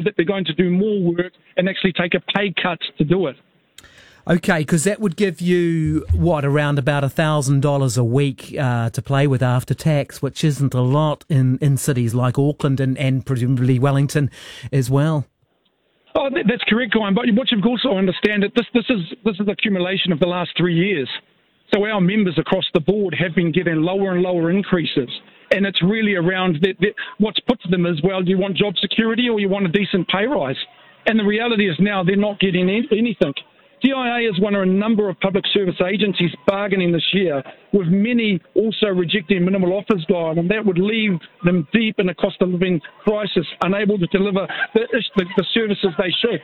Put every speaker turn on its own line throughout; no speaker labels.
that they're going to do more work and actually take a pay cut to do it.
Okay, because that would give you, around about $1,000 a week to play with after tax, which isn't a lot in cities like Auckland and presumably Wellington as well.
Oh, that's correct, Guy. But what you've also understand that this is accumulation of the last 3 years. So our members across the board have been getting lower and lower increases. And it's really around what's put to them as, well, do you want job security or you want a decent pay rise? And the reality is now they're not getting anything. DIA is one of a number of public service agencies bargaining this year, with many also rejecting minimal offers, Guy, and that would leave them deep in a cost of living crisis, unable to deliver the services they should.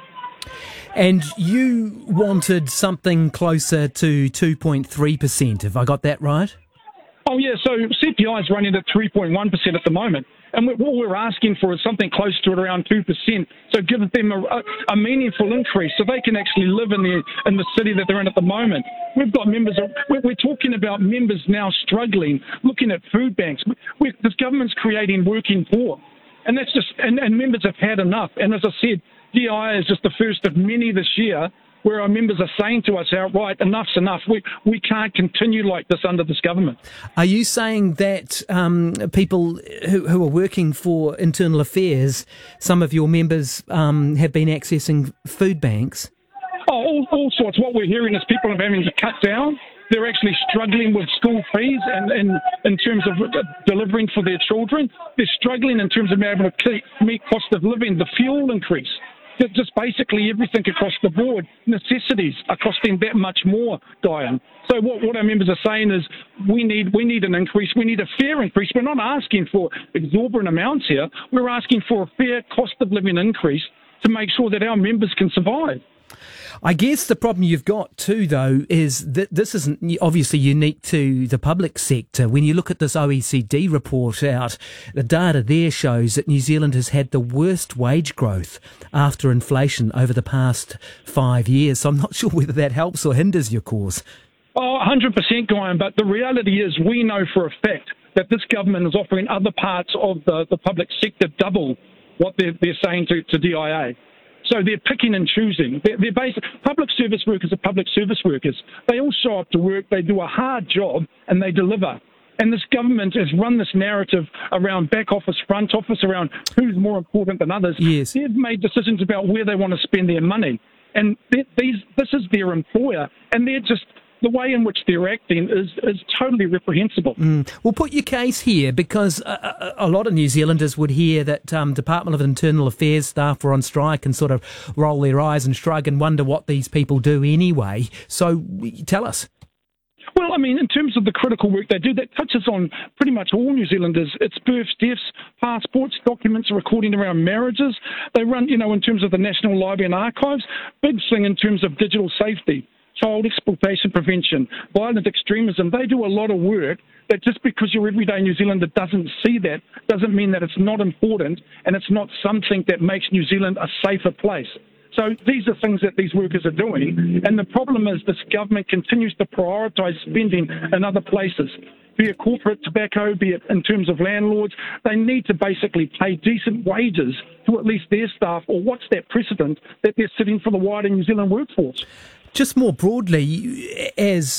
And you wanted something closer to 2.3%, have I got that right?
Oh, yeah, so CPI is running at 3.1% at the moment. And what we're asking for is something close to around 2%. So give them a meaningful increase so they can actually live in the city that they're in at the moment. We've got members, we're talking about members now struggling, looking at food banks. This government's creating working poor. And that's just, and members have had enough. And as I said, DI is just the first of many this year where our members are saying to us outright, enough's enough. We can't continue like this under this government.
Are you saying that people who are working for Internal Affairs, some of your members have been accessing food banks?
Oh, all sorts. What we're hearing is people are having to cut down. They're actually struggling with school fees and in terms of delivering for their children. They're struggling in terms of being able to meet cost of living, the fuel increase. Just basically everything across the board, necessities are costing that much more, Diane. So what our members are saying is we need an increase. We need a fair increase. We're not asking for exorbitant amounts here. We're asking for a fair cost of living increase to make sure that our members can survive.
I guess the problem you've got too, though, is that this isn't obviously unique to the public sector. When you look at this OECD report out, the data there shows that New Zealand has had the worst wage growth after inflation over the past 5 years. So I'm not sure whether that helps or hinders your cause.
Oh, 100%, Guyan, but the reality is we know for a fact that this government is offering other parts of the public sector double what they're saying to DIA. So they're picking and choosing. They're public service workers are public service workers. They all show up to work, they do a hard job, and they deliver. And this government has run this narrative around back office, front office, around who's more important than others.
Yes.
They've made decisions about where they want to spend their money. And this is their employer, and they're just... the way in which they're acting is totally reprehensible.
Well, put your case here, because a lot of New Zealanders would hear that Department of Internal Affairs staff were on strike and sort of roll their eyes and shrug and wonder what these people do anyway. So tell us.
Well, I mean, in terms of the critical work they do, that touches on pretty much all New Zealanders. It's births, deaths, passports, documents, recording around marriages. They run, in terms of the National Library and Archives, big thing in terms of digital safety, child exploitation prevention, violent extremism. They do a lot of work that just because your everyday New Zealander doesn't see that doesn't mean that it's not important and it's not something that makes New Zealand a safer place. So these are things that these workers are doing. And the problem is this government continues to prioritise spending in other places, be it corporate tobacco, be it in terms of landlords. They need to basically pay decent wages to at least their staff, or what's that precedent that they're sitting for the wider New Zealand workforce?
Just more broadly, as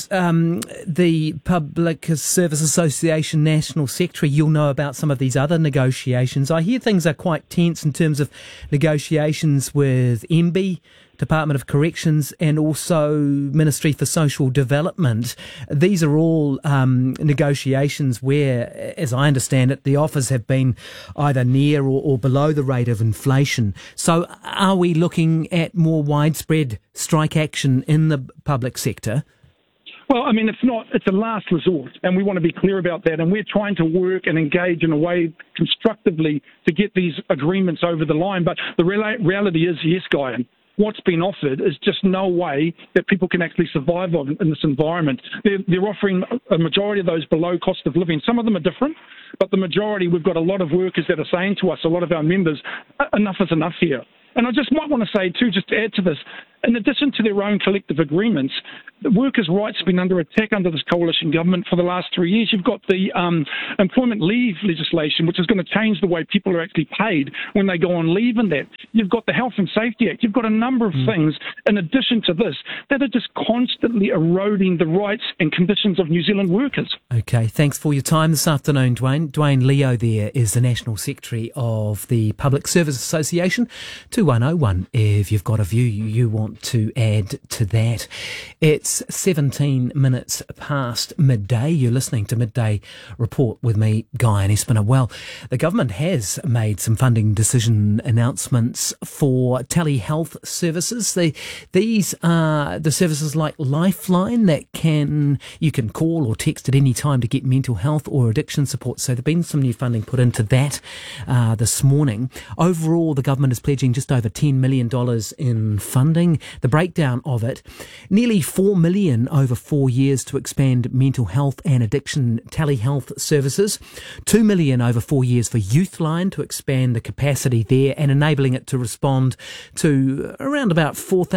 the Public Service Association National Secretary, you'll know about some of these other negotiations. I hear things are quite tense in terms of negotiations with MB, Department of Corrections, and also Ministry for Social Development. These are all negotiations where, as I understand it, the offers have been either near or below the rate of inflation. So are we looking at more widespread strike action in the public sector?
Well, I mean, it's a last resort, and we want to be clear about that. And we're trying to work and engage in a way constructively to get these agreements over the line. But the reality is, yes, Guyan, what's been offered is just no way that people can actually survive in this environment. They're offering a majority of those below cost of living. Some of them are different, but the majority, we've got a lot of workers that are saying to us, a lot of our members, enough is enough here. And I just might want to say, too, just to add to this, in addition to their own collective agreements, the workers' rights have been under attack under this coalition government for the last 3 years. You've got the employment leave legislation, which is going to change the way people are actually paid when they go on leave and that. You've got the Health and Safety Act. You've got a number of things in addition to this that are just constantly eroding the rights and conditions of New Zealand workers.
Okay, thanks for your time this afternoon, Dwayne. Dwayne Leo there is the National Secretary of the Public Service Association. 2101 if you've got a view you want to add to that. It's 17 minutes past midday. You're listening to Midday Report with me, Guy and Espiner. Well, the government has made some funding decision announcements for telehealth services. These are the services like Lifeline that you can call or text at any time to get mental health or addiction support. So there's been some new funding put into that this morning. Overall, the government is pledging just over $10 million in funding. The breakdown of it, nearly $4 million over 4 years to expand mental health and addiction telehealth services, $2 million over 4 years for Youthline to expand the capacity there and enabling it to respond to around about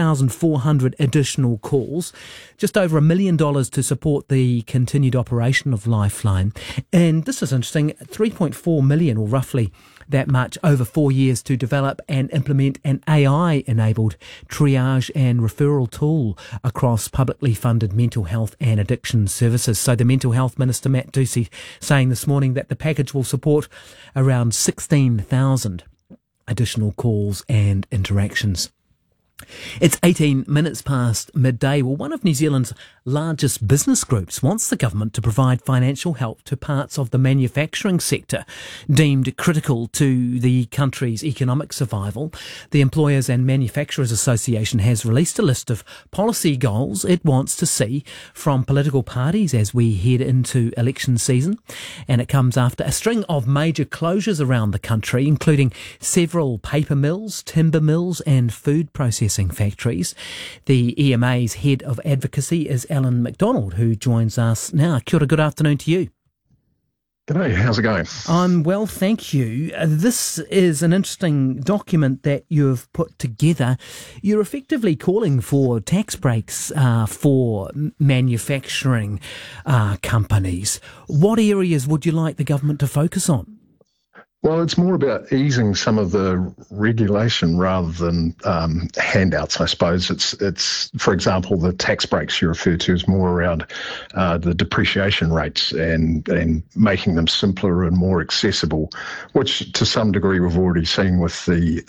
4,400 additional calls, just over $1 million to support the continued operation of Lifeline. And this is interesting, 3.4 million or roughly that much over 4 years to develop and implement an AI-enabled triage and referral tool across publicly funded mental health and addiction services. So the Mental Health Minister, Matt Ducey, saying this morning that the package will support around 16,000 additional calls and interactions. It's 18 minutes past midday. Well, one of New Zealand's largest business groups wants the government to provide financial help to parts of the manufacturing sector deemed critical to the country's economic survival. The Employers and Manufacturers Association has released a list of policy goals it wants to see from political parties as we head into election season. And it comes after a string of major closures around the country, including several paper mills, timber mills and food processing factories. The EMA's head of advocacy is Alan McDonald, who joins us now. Kia ora, good afternoon to you.
G'day, how's it going?
I'm well, thank you. This is an interesting document that you've put together. You're effectively calling for tax breaks for manufacturing companies. What areas would you like the government to focus on?
Well, it's more about easing some of the regulation rather than handouts, I suppose. It's, for example, the tax breaks you refer to is more around the depreciation rates and making them simpler and more accessible, which to some degree we've already seen with the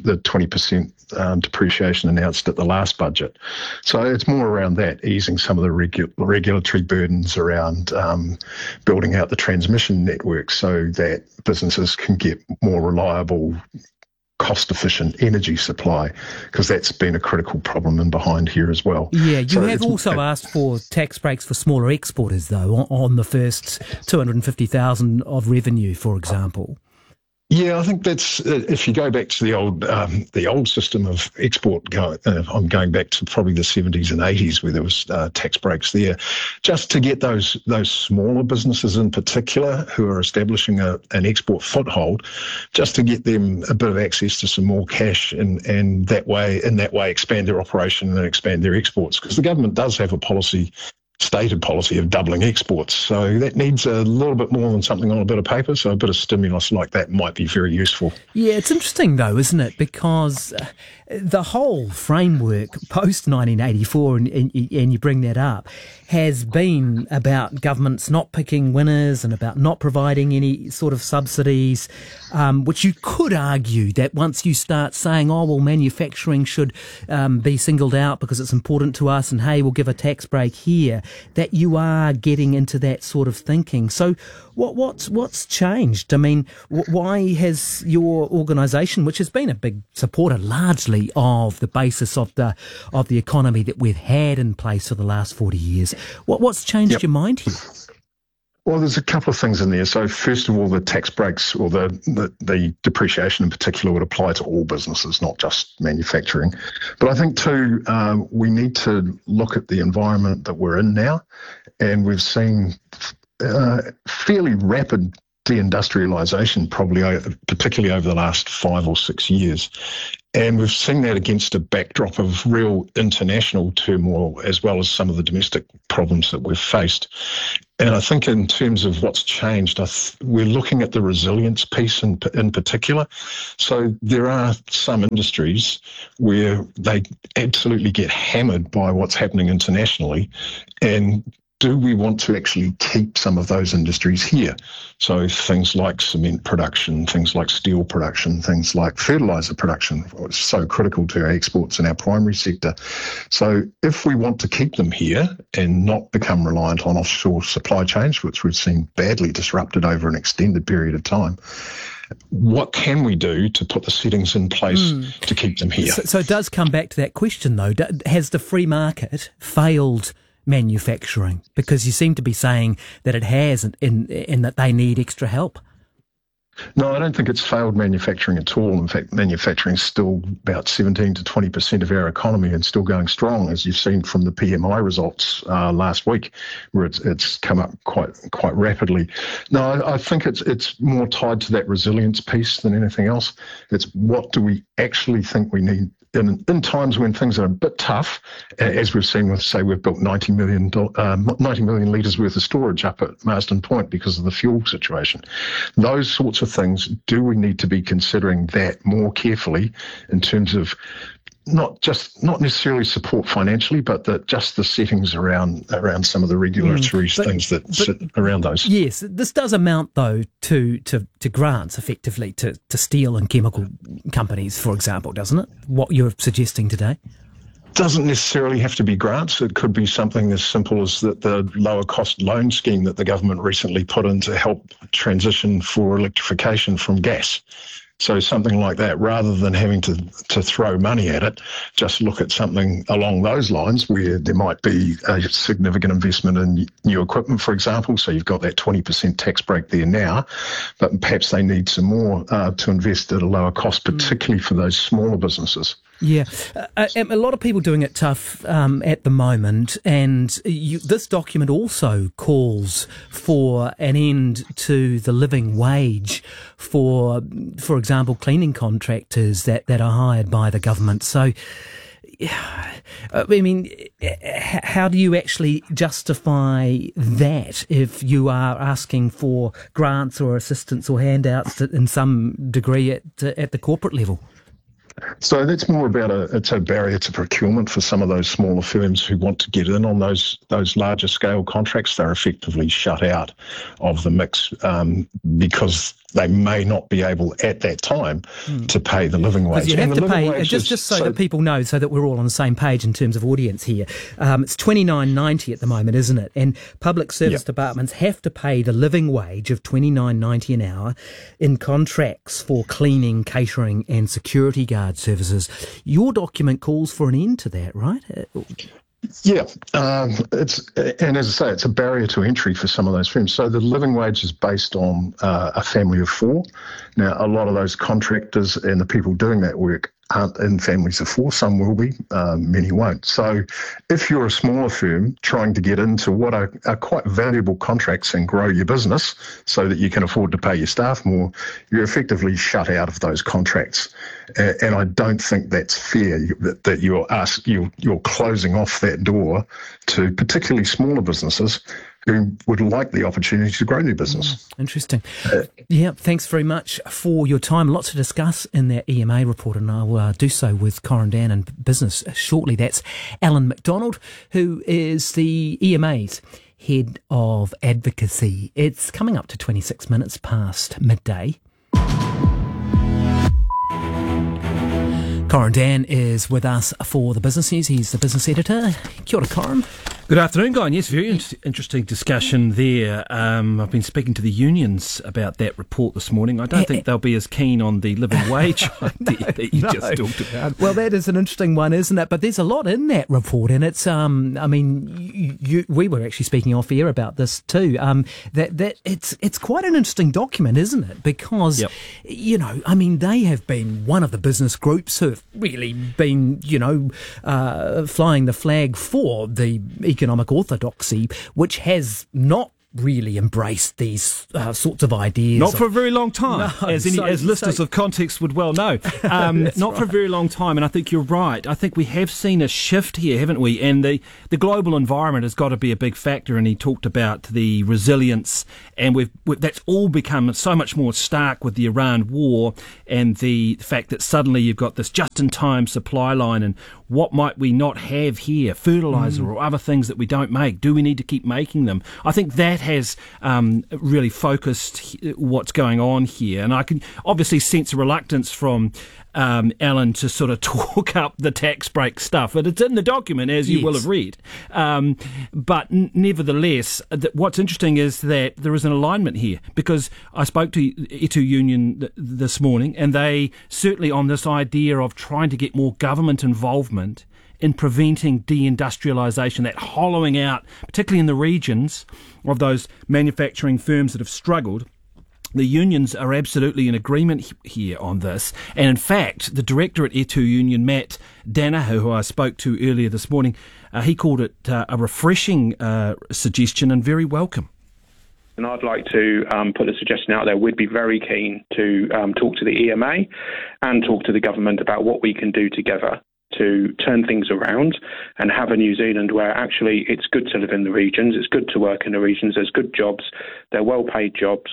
20% depreciation announced at the last budget. So it's more around that, easing some of the regulatory burdens around building out the transmission network so that businesses can get more reliable, cost-efficient energy supply, because that's been a critical problem in behind here as well.
Yeah, you have also asked for tax breaks for smaller exporters, though, on the first 250,000 of revenue, for example.
Yeah, I think that's if you go back to the old system of export. I'm going back to probably the 70s and 80s where there was tax breaks there, just to get those smaller businesses in particular who are establishing an export foothold, just to get them a bit of access to some more cash and in that way expand their operation and expand their exports, because the government does have a stated policy of doubling exports. So that needs a little bit more than something on a bit of paper. So a bit of stimulus like that might be very useful.
Yeah, it's interesting though, isn't it? Because the whole framework post 1984, and you bring that up, has been about governments not picking winners and about not providing any sort of subsidies, which you could argue that once you start saying, oh, well, manufacturing should be singled out because it's important to us, and hey, we'll give a tax break here, that you are getting into that sort of thinking. So what's changed? I mean, why has your organisation, which has been a big supporter largely of the basis of the economy that we've had in place for the last 40 years, what's changed your mind here?
Well, there's a couple of things in there. So first of all, the tax breaks, or the depreciation in particular, would apply to all businesses, not just manufacturing. But I think too, we need to look at the environment that we're in now, and we've seen fairly rapid deindustrialisation, probably particularly over the last 5 or 6 years. And we've seen that against a backdrop of real international turmoil, as well as some of the domestic problems that we've faced. And I think in terms of what's changed, we're looking at the resilience piece in particular. So there are some industries where they absolutely get hammered by what's happening internationally. And do we want to actually keep some of those industries here? So things like cement production, things like steel production, things like fertiliser production, which is so critical to our exports in our primary sector. So if we want to keep them here and not become reliant on offshore supply chains, which we've seen badly disrupted over an extended period of time, what can we do to put the settings in place to keep them here?
So it does come back to that question, though. Has the free market failed manufacturing? Because you seem to be saying that it has, in that they need extra help.
No, I don't think it's failed manufacturing at all. In fact, manufacturing is still about 17 to 20% of our economy and still going strong, as you've seen from the PMI results last week, where it's come up quite rapidly. No, I think it's more tied to that resilience piece than anything else. It's what do we actually think we need in times when things are a bit tough, as we've seen with, say, we've built 90 million litres worth of storage up at Marsden Point because of the fuel situation. Those sorts of things, do we need to be considering that more carefully in terms of not necessarily support financially, but just the settings around some of the regulatory things that sit around those.
Yes, this does amount, though, to grants, effectively, to steel and chemical companies, for example, doesn't it? What you're suggesting today?
Doesn't necessarily have to be grants. It could be something as simple as the lower cost loan scheme that the government recently put in to help transition for electrification from gas. So something like that, rather than having to throw money at it, just look at something along those lines where there might be a significant investment in new equipment, for example. So you've got that 20% tax break there now, but perhaps they need some more to invest at a lower cost, particularly for those smaller businesses.
Yeah, a lot of people doing it tough at the moment, and this document also calls for an end to the living wage for example, cleaning contractors that are hired by the government. So, I mean, how do you actually justify that if you are asking for grants or assistance or handouts in some degree at the corporate level?
So that's more about it's a barrier to procurement for some of those smaller firms who want to get in on those larger scale contracts. They're effectively shut out of the mix because they may not be able at that time to pay the living wage.
Because you have to pay, just so that people know, so that we're all on the same page in terms of audience here. It's $29.90 at the moment, isn't it? And public service departments have to pay the living wage of $29.90 an hour in contracts for cleaning, catering and security guard services. Your document calls for an end to that, right?
Yeah, and as I say, it's a barrier to entry for some of those firms. So the living wage is based on a family of four. Now, a lot of those contractors and the people doing that work aren't in families of four. Some will be, many won't. So if you're a smaller firm trying to get into what are quite valuable contracts and grow your business so that you can afford to pay your staff more, you're effectively shut out of those contracts. And I don't think that's fair that you're closing off that door to particularly smaller businesses who would like the opportunity to grow their business.
Interesting. Thanks very much for your time. Lots to discuss in that EMA report, and I'll do so with Corrindan and Business shortly. That's Alan McDonald, who is the EMA's Head of Advocacy. It's coming up to 26 minutes past midday. Corrindan is with us for the business news. He's the business editor. Kia ora, Corin.
Good afternoon, Guy. Yes, very interesting discussion there. I've been speaking to the unions about that report this morning. I don't think they'll be as keen on the living wage idea that you just talked about.
Well, that is an interesting one, isn't it? But there's a lot in that report, and it's, I mean, we were actually speaking off air about this too. That it's quite an interesting document, isn't it? Because, you know, I mean, they have been one of the business groups who have really been, you know, flying the flag for the economic orthodoxy, which has not really embraced these sorts of ideas.
Not for a very long time,
No,
as listeners of context would well know. Not for a very long time, and I think you're right. I think we have seen a shift here, haven't we? And the global environment has got to be a big factor, and he talked about the resilience, and that's all become so much more stark with the Iran war and the fact that suddenly you've got this just-in-time supply line, and what might we not have here? Fertiliser or other things that we don't make. Do we need to keep making them? I think that has really focused what's going on here. And I can obviously sense a reluctance from Alan to sort of talk up the tax break stuff. But it's in the document, as you will have read. But nevertheless, what's interesting is that there is an alignment here, because I spoke to Etu Union this morning, and they certainly on this idea of trying to get more government involvement in preventing deindustrialisation, that hollowing out, particularly in the regions of those manufacturing firms that have struggled. The unions are absolutely in agreement here on this. And in fact, the director at Etu Union, Matt Danaher, who I spoke to earlier this morning, he called it a refreshing suggestion and very welcome.
And I'd like to put a suggestion out there. We'd be very keen to talk to the EMA and talk to the government about what we can do together to turn things around and have a New Zealand where actually it's good to live in the regions, it's good to work in the regions, there's good jobs, they're well-paid jobs.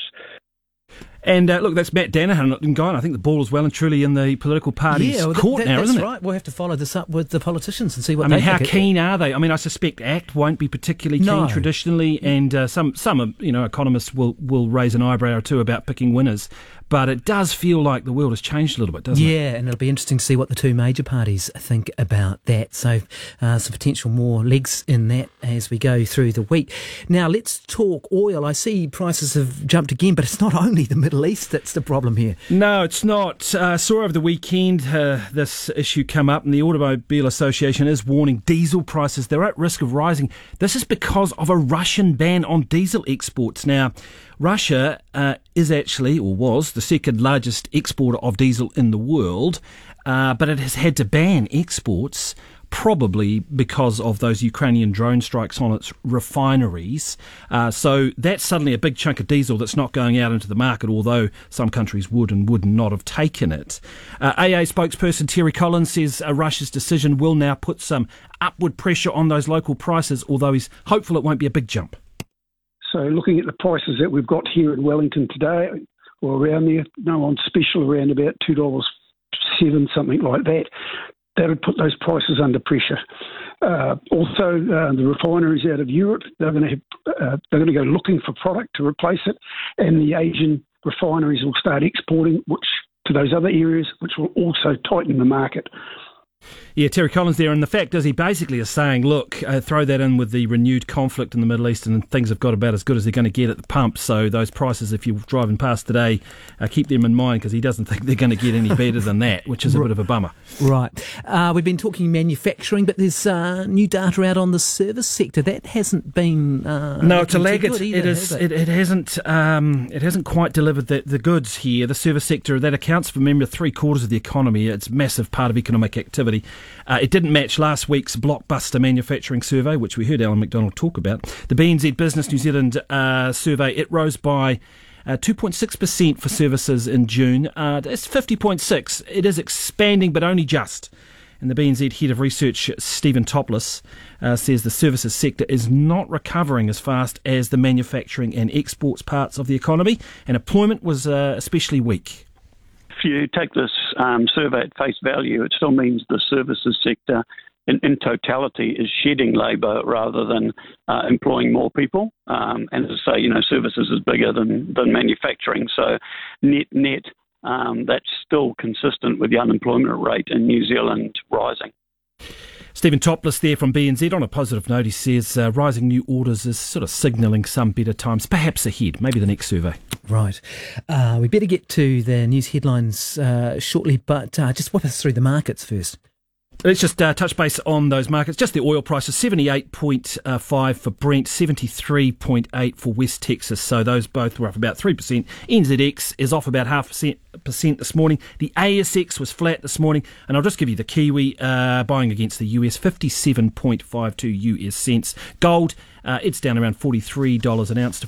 And look, that's Matt Danaher, and I think the ball is well and truly in the political party's court now, isn't it?
That's right. We'll have to follow this up with the politicians and see what
they
think.
How keen are they? I mean, I suspect ACT won't be particularly keen traditionally, and some economists will raise an eyebrow or two about picking winners. But it does feel like the world has changed a little bit, doesn't it?
Yeah, and it'll be interesting to see what the two major parties think about that. So some potential more legs in that as we go through the week. Now, let's talk oil. I see prices have jumped again, but it's not only the Middle East that's the problem here.
No, it's not. Saw over the weekend this issue come up, and the Automobile Association is warning diesel prices. They're at risk of rising. This is because of a Russian ban on diesel exports. Now, Russia is actually, or was, the second largest exporter of diesel in the world, but it has had to ban exports, probably because of those Ukrainian drone strikes on its refineries. So that's suddenly a big chunk of diesel that's not going out into the market, although some countries would and would not have taken it. AA spokesperson Terry Collins says Russia's decision will now put some upward pressure on those local prices, although he's hopeful it won't be a big jump.
So looking at the prices that we've got here in Wellington today, or around there, on special around about $2.07, something like that, that would put those prices under pressure. Also, the refineries out of Europe, they're going to go looking for product to replace it, and the Asian refineries will start exporting to those other areas, which will also tighten the market.
Yeah, Terry Collins there, and the fact is he basically is saying, look, throw that in with the renewed conflict in the Middle East and things have got about as good as they're going to get at the pump, so those prices, if you're driving past today, keep them in mind, because he doesn't think they're going to get any better than that, which is a bit of a bummer.
Right. We've been talking manufacturing, but there's new data out on the service sector. That hasn't been
no, it's a laggard.
Either,
it hasn't quite delivered the goods here. The service sector, that accounts for, remember, 3/4 of the economy. It's a massive part of economic activity. It didn't match last week's blockbuster manufacturing survey, which we heard Alan McDonald talk about. The BNZ Business New Zealand survey, it rose by 2.6% for services in June. It's 50.6. It is expanding, but only just. And the BNZ Head of Research, Stephen Topless, says the services sector is not recovering as fast as the manufacturing and exports parts of the economy, and employment was especially weak.
If you take this survey at face value, it still means the services sector in totality is shedding labour rather than employing more people. And as I say, services is bigger than manufacturing. So net, that's still consistent with the unemployment rate in New Zealand rising.
Stephen Topless there from BNZ. On a positive note, he says rising new orders is sort of signalling some better times, perhaps ahead, maybe the next survey.
Right. We better get to the news headlines shortly, but just whip us through the markets first.
Let's just touch base on those markets. Just the oil prices, 78.5 for Brent, 73.8 for West Texas. So those both were up about 3%. NZX is off about 0.5%. 0.5% this morning. The ASX was flat this morning. And I'll just give you the Kiwi buying against the US, 57.52 US cents. Gold, it's down around $43 an ounce to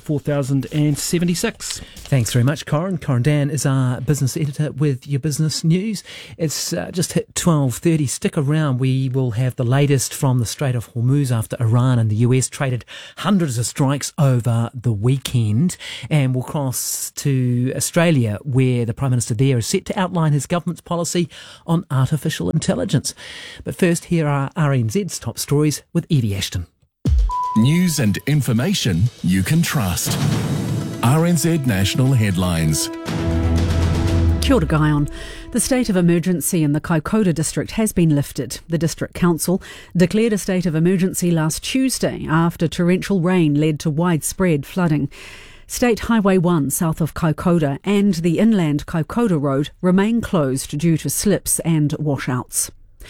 4,076.
Thanks very much, Corin. Corin Dan is our business editor with your business news. It's just hit 12:30. Stick around. We will have the latest from the Strait of Hormuz after Iran and the US traded hundreds of strikes over the weekend. And we'll cross to Australia, where the Prime Minister there is set to outline his government's policy on artificial intelligence. But first, here are RNZ's top stories with Evie Ashton.
News and information you can trust. RNZ National Headlines.
Kia ora, Guyon. The state of emergency in the Kaikoura district has been lifted. The district council declared a state of emergency last Tuesday after torrential rain led to widespread flooding. State Highway 1 south of Kaikoura and the inland Kaikoura Road remain closed due to slips and washouts.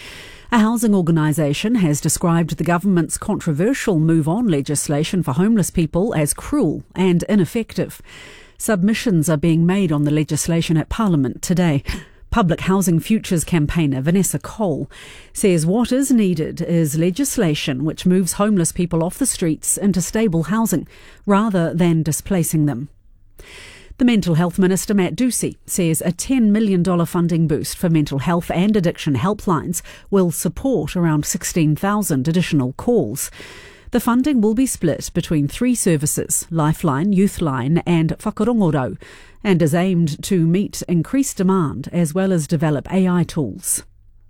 A housing organisation has described the government's controversial Move On legislation for homeless people as cruel and ineffective. Submissions are being made on the legislation at Parliament today. Public Housing Futures campaigner Vanessa Cole says what is needed is legislation which moves homeless people off the streets into stable housing rather than displacing them. The Mental Health Minister, Matt Ducey, says a $10 million funding boost for mental health and addiction helplines will support around 16,000 additional calls. The funding will be split between 3 services, Lifeline, Youthline and Whakarongorau, and is aimed to meet increased demand as well as develop AI tools.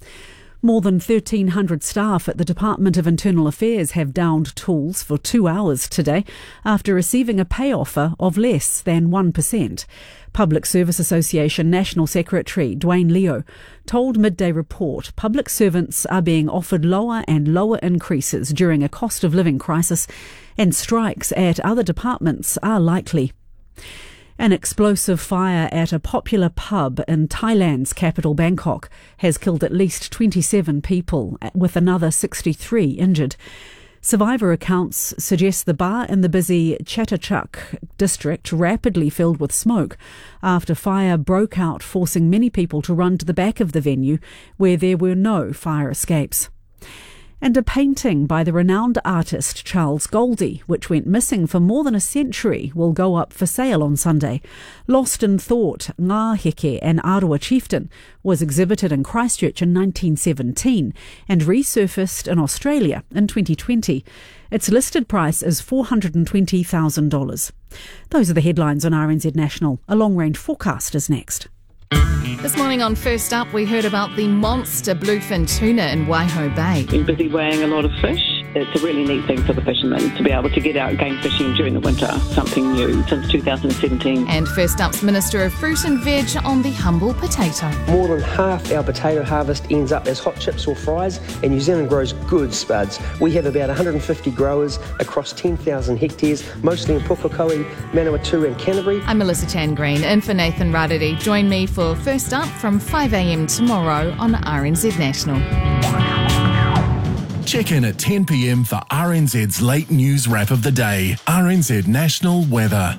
More than 1,300 staff at the Department of Internal Affairs have downed tools for 2 hours today after receiving a pay offer of less than 1%. Public Service Association National Secretary Dwayne Leo told Midday Report public servants are being offered lower and lower increases during a cost of living crisis, and strikes at other departments are likely. An explosive fire at a popular pub in Thailand's capital Bangkok has killed at least 27 people, with another 63 injured. Survivor accounts suggest the bar in the busy Chatuchak district rapidly filled with smoke after fire broke out, forcing many people to run to the back of the venue where there were no fire escapes. And a painting by the renowned artist Charles Goldie, which went missing for more than a century, will go up for sale on Sunday. Lost in Thought, Ngā Heke, an Aroa chieftain, was exhibited in Christchurch in 1917 and resurfaced in Australia in 2020. Its listed price is $420,000. Those are the headlines on RNZ National. A long-range forecast is next.
This morning on First Up, we heard about the monster bluefin tuna in Waiho Bay.
Been busy weighing a lot of fish. It's a really neat thing for the fishermen to be able to get out game fishing during the winter, something new since 2017.
And First Up's Minister of Fruit and Veg on the humble potato.
More than half our potato harvest ends up as hot chips or fries, and New Zealand grows good spuds. We have about 150 growers across 10,000 hectares, mostly in Pukekohe, Manawatu and Canterbury.
I'm Melissa Chan-Green, in for Nathan Rarere. Join me for First Up from 5 a.m. tomorrow on RNZ National.
Check in at 10 p.m. for RNZ's late news wrap of the day. RNZ National Weather.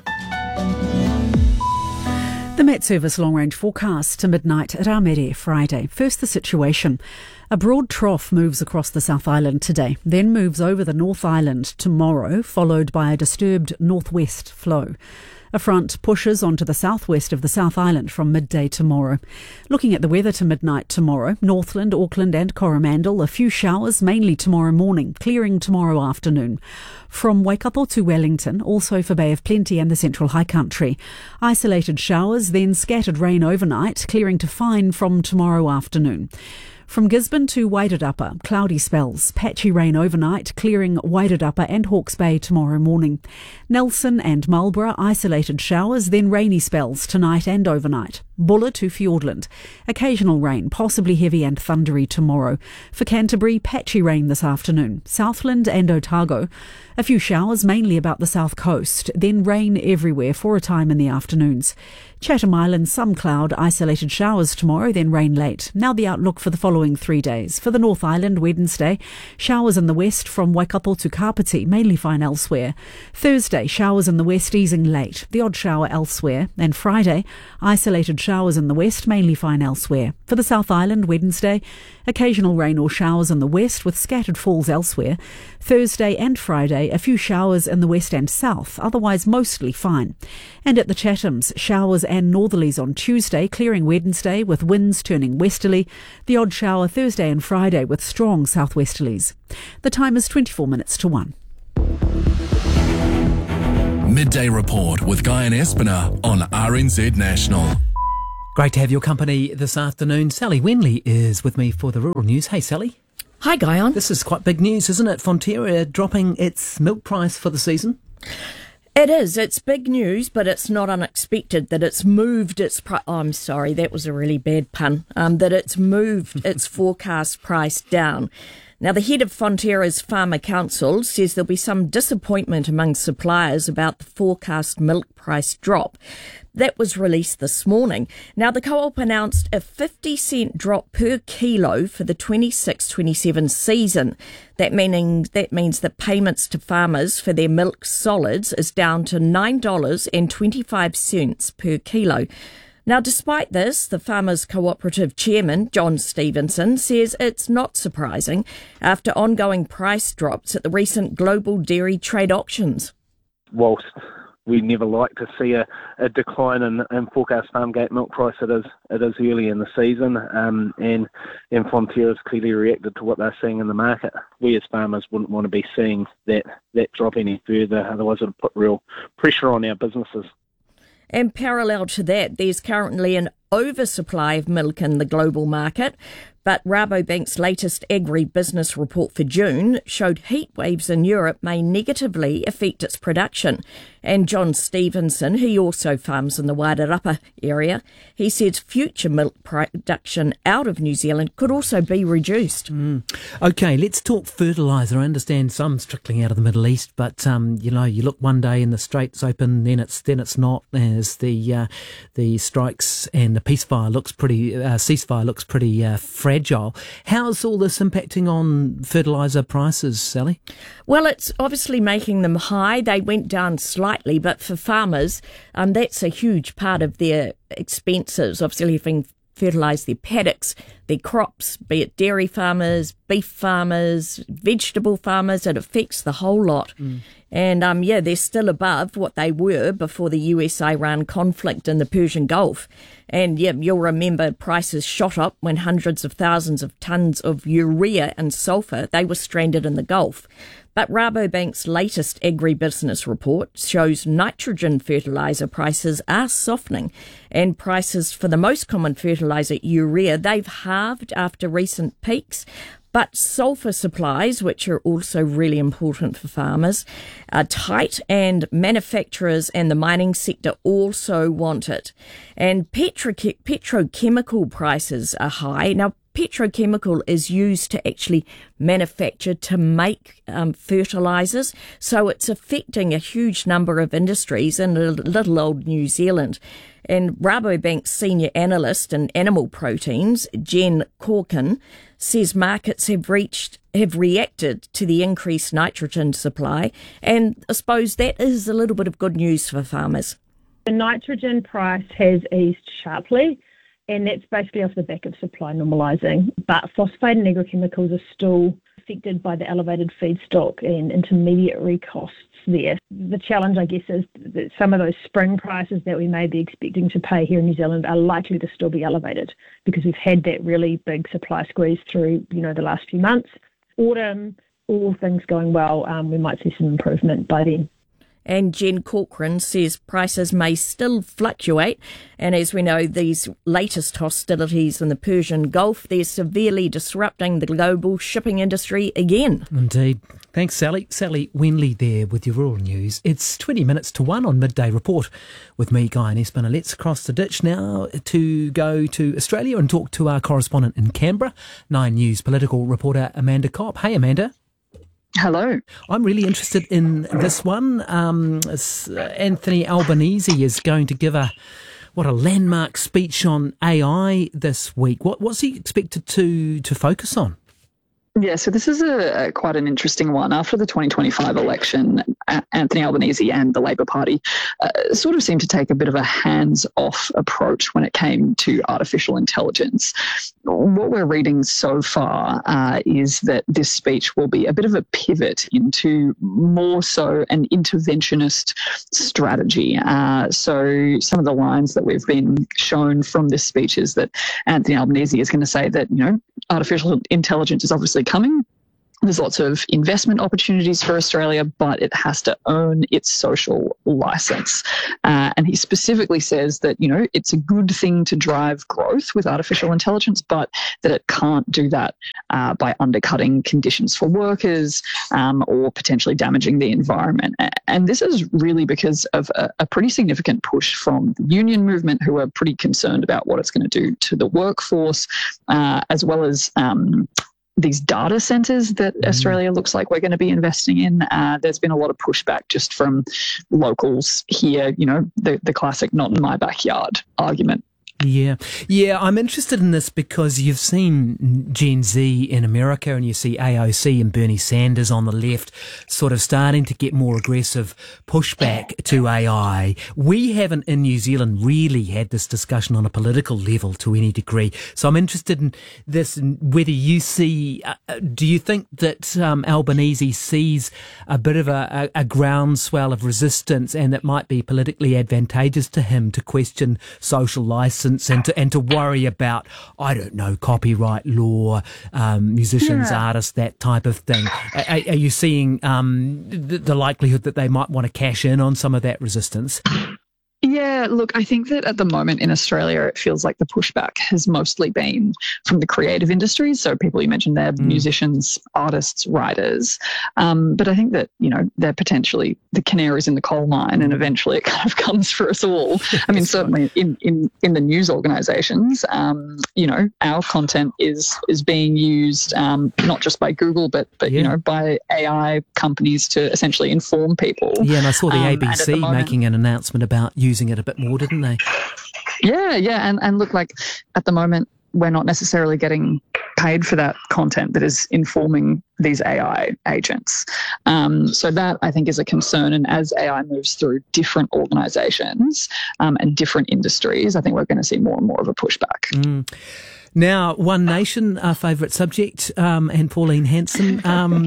The Met Service long-range forecast to midnight at Armere Friday. First, the situation. A broad trough moves across the South Island today, then moves over the North Island tomorrow, followed by a disturbed northwest flow. A front pushes onto the southwest of the South Island from midday tomorrow. Looking at the weather to midnight tomorrow, Northland, Auckland and Coromandel, a few showers mainly tomorrow morning, clearing tomorrow afternoon. From Waikato to Wellington, also for Bay of Plenty and the Central High Country. Isolated showers, then scattered rain overnight, clearing to fine from tomorrow afternoon. From Gisborne to Wairarapa, cloudy spells, patchy rain overnight, clearing Wairarapa and Hawke's Bay tomorrow morning. Nelson and Marlborough, isolated showers, then rainy spells tonight and overnight. Buller to Fiordland, occasional rain, possibly heavy and thundery tomorrow. For Canterbury, patchy rain this afternoon. Southland and Otago, a few showers mainly about the south coast, then rain everywhere for a time in the afternoons. Chatham Island, some cloud, isolated showers tomorrow, then rain late. Now the outlook for the following 3 days. For the North Island, Wednesday, showers in the west from Waikato to Kapiti, mainly fine elsewhere. Thursday, showers in the west easing late, the odd shower elsewhere. And Friday, isolated showers in the west, mainly fine elsewhere. For the South Island, Wednesday, occasional rain or showers in the west with scattered falls elsewhere. Thursday and Friday, a few showers in the west and south, otherwise mostly fine. And at the Chathams, showers and northerlies on Tuesday, clearing Wednesday with winds turning westerly. The odd shower Thursday and Friday with strong southwesterlies. The time is 24 minutes to 1.
Midday Report with Guy and Espiner on RNZ National.
Great to have your company this afternoon. Sally Wenley is with me for the Rural News. Hey, Sally.
Hi, Guyon.
This is quite big news, isn't it? Fonterra dropping its milk price for the season.
It is. It's big news, but it's not unexpected that it's moved its price. Oh, I'm sorry, that was a really bad pun. That it's moved its forecast price down. Now, the head of Fonterra's Farmer Council says there'll be some disappointment among suppliers about the forecast milk price drop. That was released this morning. Now, the co-op announced a 50-cent drop per kilo for the 26-27 season. That means that payments to farmers for their milk solids is down to $9.25 per kilo. Now, despite this, the Farmers Cooperative Chairman, John Stevenson, says it's not surprising after ongoing price drops at the recent global dairy trade auctions.
Whilst we never like to see a decline in forecast farm gate milk price, it is early in the season, and Fonterra's clearly reacted to what they're seeing in the market. We as farmers wouldn't want to be seeing that drop any further, otherwise it would put real pressure on our businesses.
And parallel to that, there's currently an oversupply of milk in the global market, but Rabobank's latest agri-business report for June showed heat waves in Europe may negatively affect its production. And John Stevenson, he also farms in the Wairarapa area, he said future milk production out of New Zealand could also be reduced.
OK, let's talk fertiliser. I understand some's trickling out of the Middle East, but you look one day and the Straits open, then it's not, as the strikes and the ceasefire looks pretty fragile. How's all this impacting on fertiliser prices, Sally?
Well, it's obviously making them high. They went down slightly, but for farmers, that's a huge part of their expenses, obviously having fertilise their paddocks, their crops, be it dairy farmers, beef farmers, vegetable farmers. It affects the whole lot. And, they're still above what they were before the US-Iran conflict in the Persian Gulf. And, you'll remember prices shot up when hundreds of thousands of tonnes of urea and sulphur, they were stranded in the Gulf. But Rabobank's latest agribusiness report shows nitrogen fertiliser prices are softening, and prices for the most common fertiliser, urea, they've halved after recent peaks. But sulphur supplies, which are also really important for farmers, are tight, and manufacturers and the mining sector also want it. And petrochemical prices are high. Now, petrochemical is used to actually manufacture, to make fertilisers. So it's affecting a huge number of industries in little old New Zealand. And Rabobank's senior analyst in animal proteins, Jen Corkin, says markets have reacted to the increased nitrogen supply. And I suppose that is a little bit of good news for farmers.
The nitrogen price has eased sharply, and that's basically off the back of supply normalising. But phosphate and agrochemicals are still affected by the elevated feedstock and intermediary costs there. The challenge, I guess, is that some of those spring prices that we may be expecting to pay here in New Zealand are likely to still be elevated because we've had that really big supply squeeze through, the last few months. Autumn, all things going well, we might see some improvement by then.
And Jen Corcoran says prices may still fluctuate. And as we know, these latest hostilities in the Persian Gulf, they're severely disrupting the global shipping industry again.
Indeed. Thanks, Sally. Sally Wenley there with your rural news. It's 20 minutes to 1 on Midday Report with me, Guy and Espiner. Let's cross the ditch now to go to Australia and talk to our correspondent in Canberra, 9 News political reporter Amanda Kopp. Hey, Amanda.
Hello.
I'm really interested in this one. Anthony Albanese is going to give a landmark speech on AI this week. What's he expected to focus on?
Yeah, so this is quite an interesting one. After the 2025 election, Anthony Albanese and the Labor Party sort of seemed to take a bit of a hands-off approach when it came to artificial intelligence. What we're reading so far is that this speech will be a bit of a pivot into more so an interventionist strategy. So some of the lines that we've been shown from this speech is that Anthony Albanese is going to say that, artificial intelligence is obviously coming. There's lots of investment opportunities for Australia, but it has to own its social license. And he specifically says that, it's a good thing to drive growth with artificial intelligence, but that it can't do that by undercutting conditions for workers or potentially damaging the environment. And this is really because of a pretty significant push from the union movement, who are pretty concerned about what it's going to do to the workforce, as well as these data centres that Australia looks like we're going to be investing in. There's been a lot of pushback just from locals here, the classic not in my backyard argument.
Yeah, I'm interested in this because you've seen Gen Z in America and you see AOC and Bernie Sanders on the left sort of starting to get more aggressive pushback to AI. We haven't in New Zealand really had this discussion on a political level to any degree. So I'm interested in this, whether you see, do you think that Albanese sees a bit of a groundswell of resistance and it might be politically advantageous to him to question social license and to worry about, I don't know, copyright law, musicians, artists, that type of thing? Are you seeing the likelihood that they might want to cash in on some of that resistance?
Yeah, look, I think that at the moment in Australia, it feels like the pushback has mostly been from the creative industries. So people you mentioned there, musicians, artists, writers. But I think that, they're potentially the canaries in the coal mine, and eventually it kind of comes for us all. I mean, certainly in the news organisations, our content is being used not just by Google, but by AI companies to essentially inform people.
Yeah, and I saw the ABC making an announcement about using it a bit more, didn't they?
Yeah. And look, like at the moment, we're not necessarily getting paid for that content that is informing these AI agents. So that, I think, is a concern. And as AI moves through different organisations and different industries, I think we're going to see more and more of a pushback.
Now, One Nation, our favourite subject, and Pauline Hanson,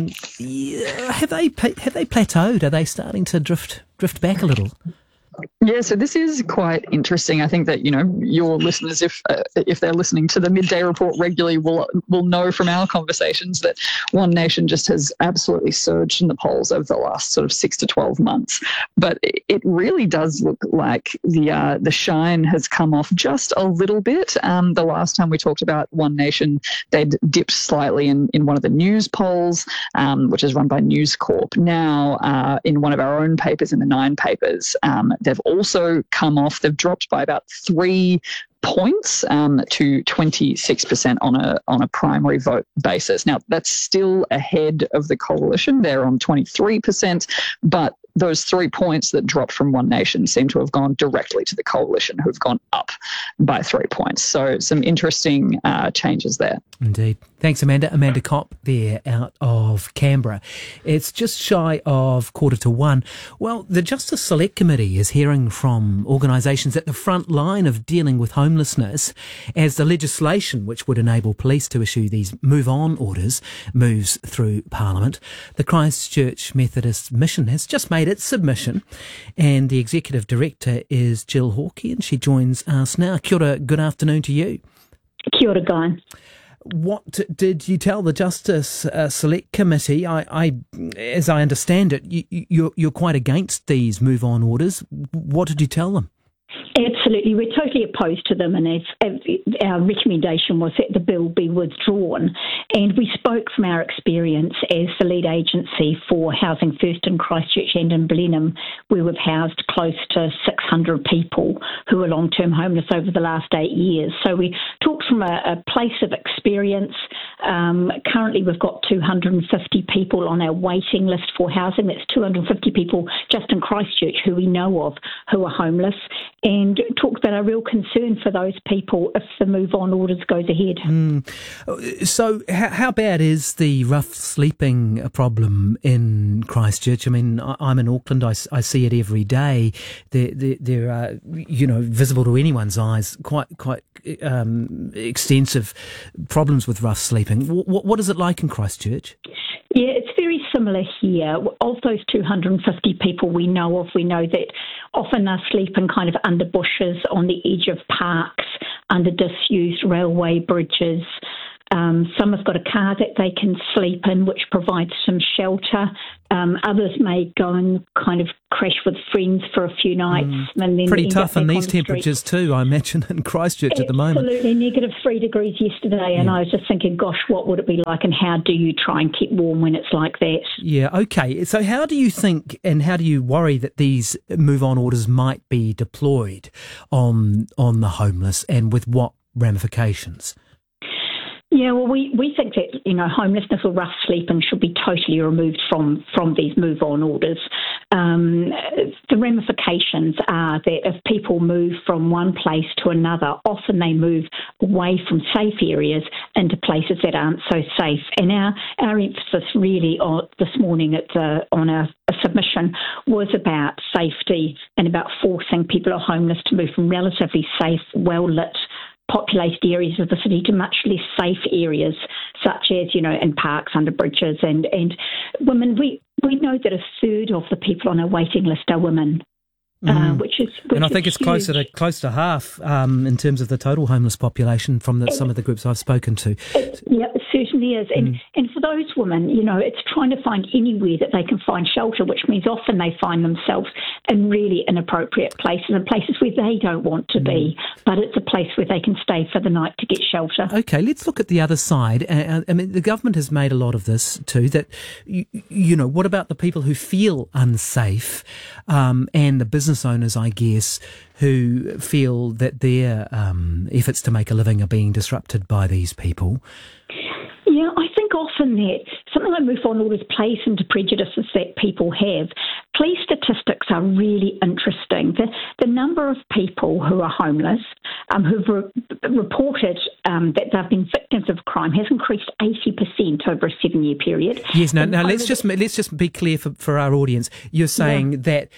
have they plateaued? Are they starting to drift back a little?
Yeah, so this is quite interesting. I think that, your listeners, if they're listening to the Midday Report regularly, will know from our conversations that One Nation just has absolutely surged in the polls over the last sort of 6 to 12 months. But it really does look like the shine has come off just a little bit. The last time we talked about One Nation, they'd dipped slightly in one of the news polls, which is run by News Corp. Now, in one of our own papers, in the Nine papers, they've also come off. They've dropped by about 3 points to 26% on a primary vote basis. Now, that's still ahead of the coalition. They're on 23%, but those 3 points that dropped from One Nation seem to have gone directly to the coalition, who've gone up by 3 points. So some interesting changes there.
Indeed. Thanks, Amanda. Amanda Kopp there out of Canberra. It's just shy of 1:45. Well, the Justice Select Committee is hearing from organisations at the front line of dealing with homelessness as the legislation which would enable police to issue these move-on orders moves through Parliament. The Christchurch Methodist Mission has just made its submission, and the Executive Director is Jill Hawkey, and she joins us now. Kia ora, good afternoon to you.
Kia ora, Guy.
What did you tell the Justice Select Committee? As I understand it, you're quite against these move-on orders. What did you tell them?
Absolutely. We're totally opposed to them, and our recommendation was that the bill be withdrawn. And we spoke from our experience as the lead agency for Housing First in Christchurch and in Blenheim, where we've housed close to 600 people who are long-term homeless over the last 8 years. So we talked from a place of experience. Currently, we've got 250 people on our waiting list for housing. That's 250 people just in Christchurch who we know of who are homeless. And talked about a real concern for those people if the move on orders goes ahead.
So how bad is the rough sleeping problem in Christchurch? I mean, I'm in Auckland. I see it every day. There are, visible to anyone's eyes, quite extensive problems with rough sleeping. What is it like in Christchurch?
Yeah, it's very similar here. Of those 250 people we know that often they're sleeping kind of under bushes, on the edge of parks, under disused railway bridges. Some have got a car that they can sleep in, which provides some shelter. Others may go and kind of crash with friends for a few nights. And then
pretty tough in these temperatures too, I imagine, in Christchurch at the moment.
Absolutely, -3 degrees yesterday, and I was just thinking, gosh, what would it be like, and how do you try and keep warm when it's like that?
Yeah, okay. So how do you think, and how do you worry that these move-on orders might be deployed on the homeless, and with what ramifications?
Yeah, well, we think that, homelessness or rough sleeping should be totally removed from these move-on orders. The ramifications are that if people move from one place to another, often they move away from safe areas into places that aren't so safe. And our emphasis really this morning on a submission was about safety and about forcing people who are homeless to move from relatively safe, well-lit, populated areas of the city to much less safe areas, such as, in parks, under bridges, and women. We know that a third of the people on our waiting list are women. Which
and I think it's
huge.
close to half in terms of the total homeless population from some of the groups I've spoken to.
It certainly is. And for those women, it's trying to find anywhere that they can find shelter, which means often they find themselves in really inappropriate places and places where they don't want to be, but it's a place where they can stay for the night to get shelter.
Okay, let's look at the other side. I mean, the government has made a lot of this too, that, what about the people who feel unsafe and the business owners, I guess, who feel that their efforts to make a living are being disrupted by these people?
Yeah, I think often that something like move-on orders plays into prejudices that people have. Police statistics are really interesting. The number of people who are homeless who've reported that they've been victims of crime has increased 80% over a 7-year period.
Yes. Now let's just be clear for our audience. You're saying that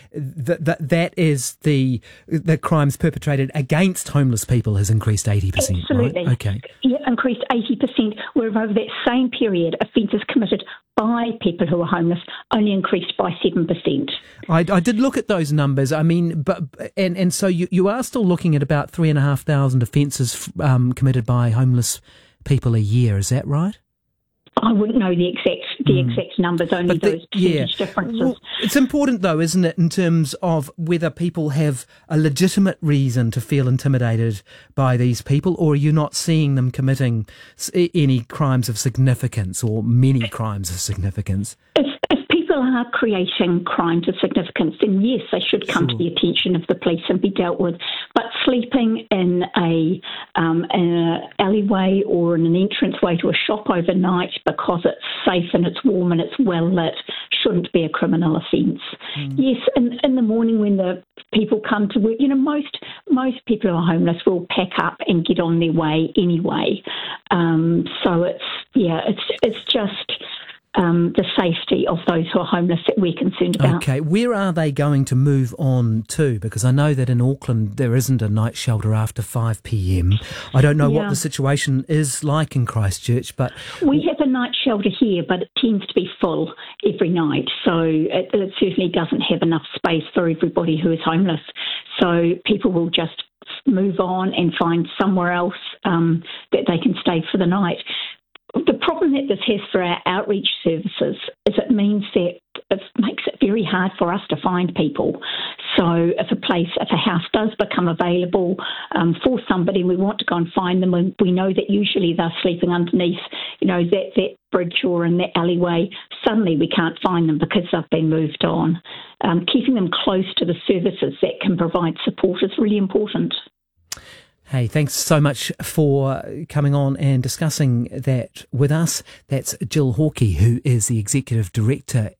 is the crimes perpetrated against homeless people has increased 80%.
Absolutely.
Right? Okay.
Yeah, increased 80%. Whereas over that same period, offences committed by people who are homeless only increased by 7%.
I did look at those numbers. I mean, and so you are still looking at about 3,500 offences committed by homeless people a year. Is that right?
I wouldn't know the exact numbers, only those percentage differences.
Well, it's important, though, isn't it, in terms of whether people have a legitimate reason to feel intimidated by these people, or are you not seeing them committing any crimes of significance or many crimes of significance?
If people are creating crimes of significance, then yes, they should come to the attention of the police and be dealt with. But sleeping in an alleyway or in an entranceway to a shop overnight because it's safe and it's warm and it's well lit shouldn't be a criminal offence. Yes, in the morning when the people come to work, most people who are homeless will pack up and get on their way anyway. So it's just the safety of those who are homeless that we're concerned about.
Okay, where are they going to move on to? Because I know that in Auckland there isn't a night shelter after 5 p.m. I don't know what the situation is like in Christchurch, but
we have a night shelter here, but it tends to be full every night, so it certainly doesn't have enough space for everybody who is homeless. So people will just move on and find somewhere else that they can stay for the night. The problem that this has for our outreach services is it means that it makes it very hard for us to find people. So if a house does become available for somebody, we want to go and find them, and we know that usually they're sleeping underneath, that bridge or in that alleyway. Suddenly we can't find them because they've been moved on. Keeping them close to the services that can provide support is really important.
Hey, thanks so much for coming on and discussing that with us. That's Jill Hawkey, who is the Executive Director at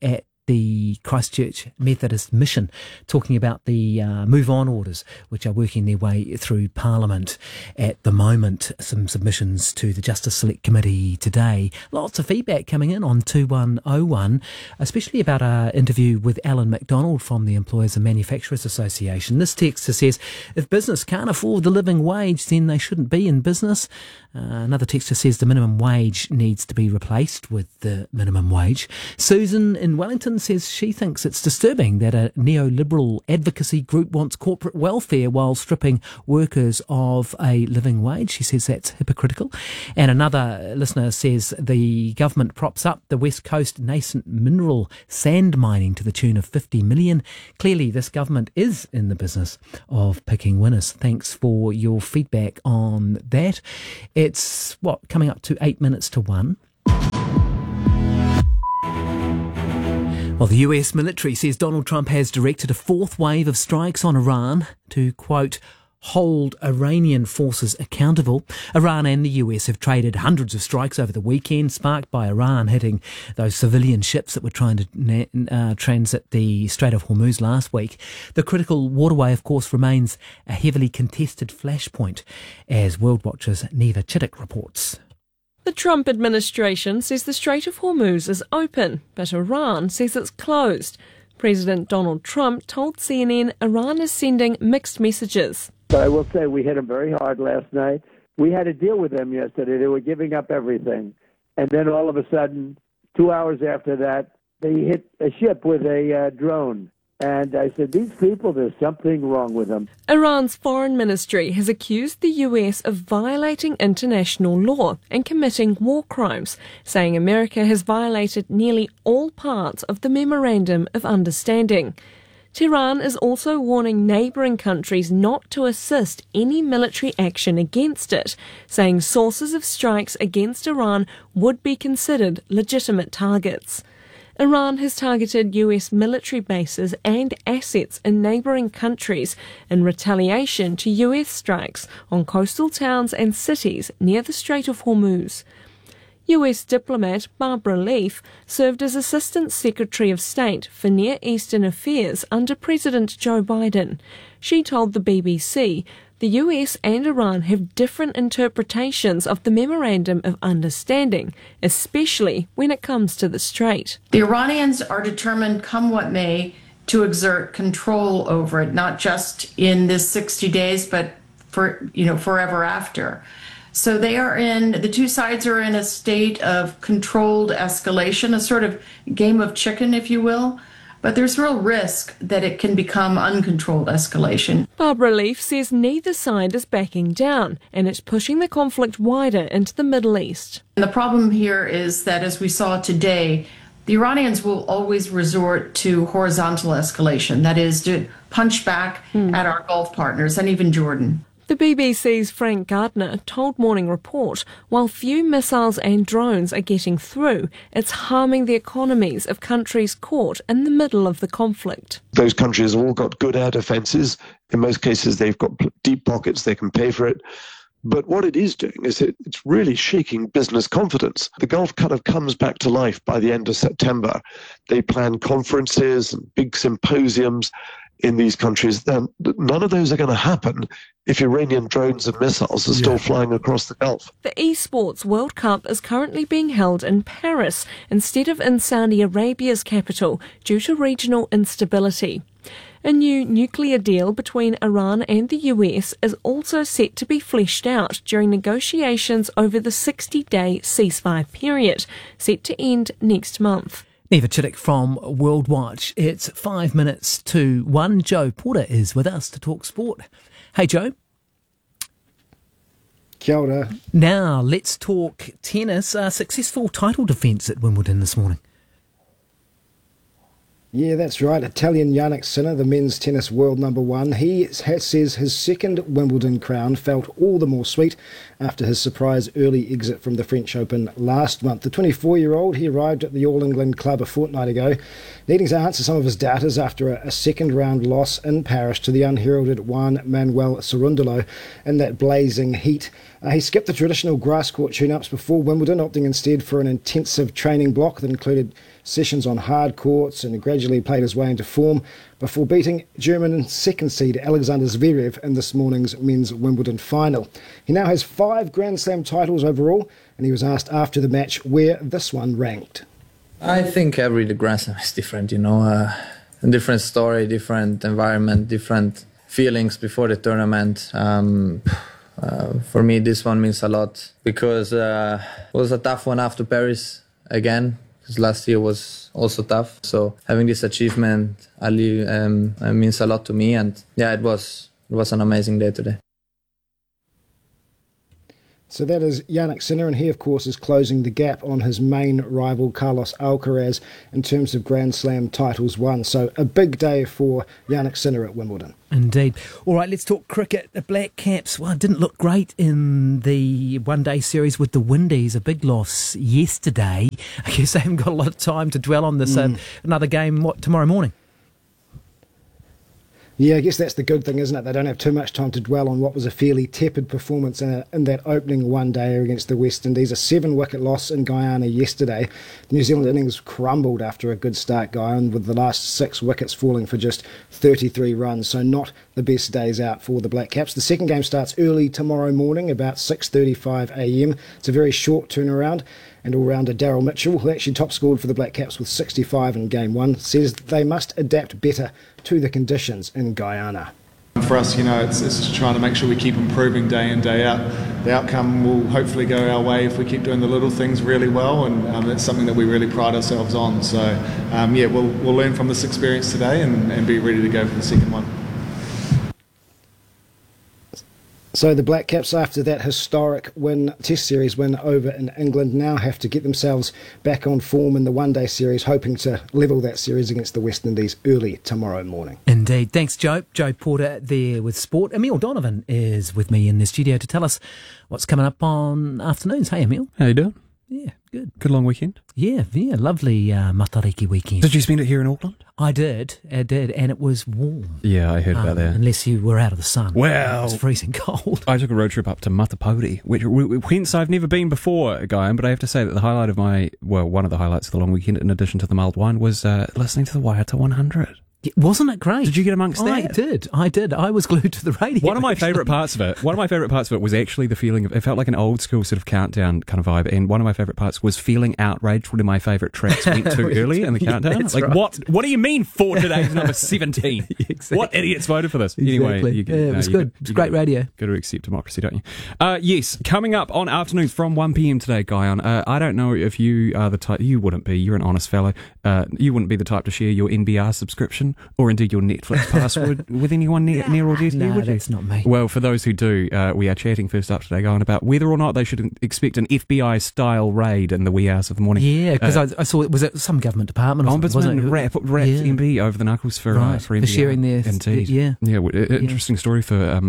the Christchurch Methodist Mission, talking about the move on orders which are working their way through Parliament at the moment. Some submissions to the Justice Select Committee today. Lots of feedback coming in on 2101, especially about our interview with Alan McDonald from the Employers and Manufacturers Association. This texter says, if business can't afford the living wage, then they shouldn't be in business. Another texter says the minimum wage needs to be replaced with the minimum wage. Susan in Wellington says she thinks it's disturbing that a neoliberal advocacy group wants corporate welfare while stripping workers of a living wage. She says that's hypocritical. And another listener says the government props up the West Coast nascent mineral sand mining to the tune of 50 million. Clearly this government is in the business of picking winners. Thanks for your feedback on that. It's, coming up to 8 minutes to 1. Well, the US military says Donald Trump has directed a fourth wave of strikes on Iran to, quote, hold Iranian forces accountable. Iran and the US have traded hundreds of strikes over the weekend, sparked by Iran hitting those civilian ships that were trying to transit the Strait of Hormuz last week. The critical waterway, of course, remains a heavily contested flashpoint, as World Watch's Neva Chittick reports.
The Trump administration says the Strait of Hormuz is open, but Iran says it's closed. President Donald Trump told CNN Iran is sending mixed messages.
But I will say we hit them very hard last night. We had to deal with them yesterday. They were giving up everything. And then all of a sudden, 2 hours after that, they hit a ship with a drone. And I said, these people, there's something wrong with them.
Iran's foreign ministry has accused the US of violating international law and committing war crimes, saying America has violated nearly all parts of the Memorandum of Understanding. Tehran is also warning neighbouring countries not to assist any military action against it, saying sources of strikes against Iran would be considered legitimate targets. Iran has targeted US military bases and assets in neighbouring countries in retaliation to US strikes on coastal towns and cities near the Strait of Hormuz. US diplomat Barbara Leaf served as Assistant Secretary of State for Near Eastern Affairs under President Joe Biden. She told the BBC the US and Iran have different interpretations of the Memorandum of Understanding, especially when it comes to the Strait.
The Iranians are determined, come what may, to exert control over it, not just in this 60 days, but forever after. So the two sides are in a state of controlled escalation, a sort of game of chicken, if you will. But there's real risk that it can become uncontrolled escalation.
Barbara Leaf says neither side is backing down, and it's pushing the conflict wider into the Middle East.
And the problem here is that, as we saw today, the Iranians will always resort to horizontal escalation, that is, to punch back at our Gulf partners and even Jordan.
The BBC's Frank Gardner told Morning Report, while few missiles and drones are getting through, it's harming the economies of countries caught in the middle of the conflict.
Those countries have all got good air defences. In most cases, they've got deep pockets, they can pay for it. But what it is doing is it's really shaking business confidence. The Gulf kind of comes back to life by the end of September. They plan conferences and big symposiums in these countries. Then none of those are going to happen if Iranian drones and missiles are still flying across the Gulf.
The Esports World Cup is currently being held in Paris instead of in Saudi Arabia's capital due to regional instability. A new nuclear deal between Iran and the US is also set to be fleshed out during negotiations over the 60-day ceasefire period, set to end next month.
Neva Chittick from World Watch. It's 5 minutes to 1. Joe Porter is with us to talk sport. Hey, Joe.
Kia ora.
Now, let's talk tennis. A successful title defence at Wimbledon this morning.
Yeah, that's right. Italian Jannik Sinner, the men's tennis world number one, he says his second Wimbledon crown felt all the more sweet after his surprise early exit from the French Open last month. The 24-year-old, he arrived at the All England Club a fortnight ago, needing to answer some of his doubters after a second-round loss in Paris to the unheralded Juan Manuel Cerundolo in that blazing heat. He skipped the traditional grass court tune-ups before Wimbledon, opting instead for an intensive training block that included sessions on hard courts and gradually played his way into form before beating German second seed Alexander Zverev in this morning's men's Wimbledon final. He now has 5 Grand Slam titles overall, and he was asked after the match where this one ranked.
I think every Grand Slam is different, a different story, different environment, different feelings before the tournament. For me, this one means a lot because it was a tough one after Paris again, because last year was also tough. So having this achievement means a lot to me, and yeah, it was an amazing day today.
So that is Jannik Sinner, and he, of course, is closing the gap on his main rival, Carlos Alcaraz, in terms of Grand Slam titles won. So a big day for Jannik Sinner at Wimbledon.
Indeed. All right, let's talk cricket. The Black Caps, well, didn't look great in the one-day series with the Windies. A big loss yesterday. I guess they haven't got a lot of time to dwell on this. Another game, tomorrow morning?
Yeah, I guess that's the good thing, isn't it? They don't have too much time to dwell on what was a fairly tepid performance in that opening one-day against the West Indies. A 7-wicket loss in Guyana yesterday. The New Zealand innings crumbled after a good start, Guyana, with the last 6 wickets falling for just 33 runs. So not the best days out for the Black Caps. The second game starts early tomorrow morning, about 6:35 a.m. It's a very short turnaround. And all-rounder Daryl Mitchell, who actually top-scored for the Black Caps with 65 in Game 1, says they must adapt better to the conditions in Guyana.
For us, it's just trying to make sure we keep improving day in, day out. The outcome will hopefully go our way if we keep doing the little things really well, and that's something that we really pride ourselves on. So, we'll learn from this experience today and be ready to go for the second one.
So the Black Caps, after that historic Test series win over in England, now have to get themselves back on form in the one-day series, hoping to level that series against the West Indies early tomorrow morning.
Indeed. Thanks, Joe. Joe Porter there with sport. Emil Donovan is with me in the studio to tell us what's coming up on afternoons. Hey, Emil.
How you doing?
Yeah, good.
Good long weekend?
Yeah, lovely Matariki weekend.
Did you spend it here in Auckland?
I did, and it was warm.
Yeah, I heard about that.
Unless you were out of the sun.
Well,
it was freezing cold.
I took a road trip up to Matapauri, whence I've never been before, Guy, but I have to say that the highlight of one of the highlights of the long weekend, in addition to the mulled wine, was listening to the Waiata 100.
Wasn't it great?
Did you get amongst that?
I did. I was glued to the radio.
One of my favourite parts of it was actually the feeling of, it felt like an old school sort of countdown kind of vibe, and one of my favourite parts was feeling outraged when my favourite tracks went too early in the countdown. Like, right. What do you mean for today's number 17?
Exactly.
What idiots voted for this? Anyway,
it was good. It's great radio.
Got to accept democracy, don't you? Yes, coming up on afternoons from 1 p.m. today, Guyon. I don't know if you are the type, you wouldn't be, you're an honest fellow, you wouldn't be the type to share your NBR subscription or indeed your Netflix password with anyone near or dear to you, would you?
That's not me.
Well, for those who do, we are chatting first up today, going about whether or not they should expect an FBI-style raid in the wee hours of the morning.
Yeah, because I saw it was at some government department.
Ombudsman rapped MB over the knuckles for NBR.
For sharing their
indeed. Interesting story for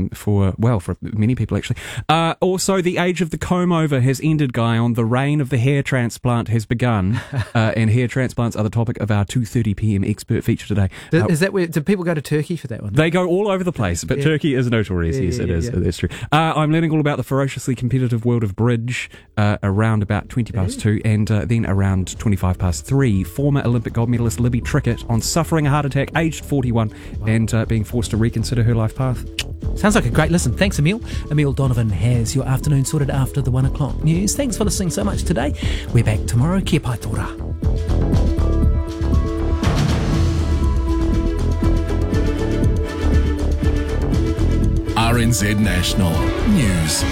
many people actually. Also, the age of the comb over has ended, Guy. On the reign of the hair transplant has begun, and hair transplants are the topic of our 2:30 p.m. expert feature today.
Is that where? Do people go to Turkey for that one?
They go all over the place, but Turkey is notorious. Yes, it is. That's true. I'm learning all about the ferociously competitive world of bridge around about 20 past 2, and then around 25 past 3. Former Olympic gold medalist Libby Trickett on suffering a heart attack, aged 41, and being forced to reconsider her life path.
Sounds like a great listen. Thanks, Emil. Emil Donovan has your afternoon sorted after the 1 o'clock news. Thanks for listening so much today. We're back tomorrow. Kia pai tora.
RNZ National News.